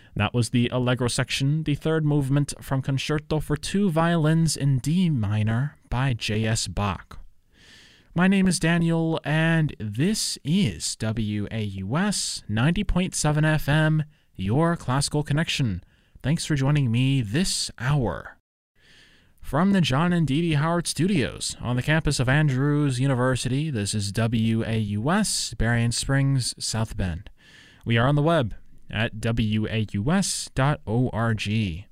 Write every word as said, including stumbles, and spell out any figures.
That was the Allegro section, the third movement from Concerto for Two Violins in D minor by J S Bach. My name is Daniel, and this is W A U S ninety point seven F M, your classical connection. Thanks for joining me this hour. From the John and Dee Dee Howard Studios on the campus of Andrews University, this is W A U S, Berrien Springs, South Bend. We are on the web at W A U S dot org.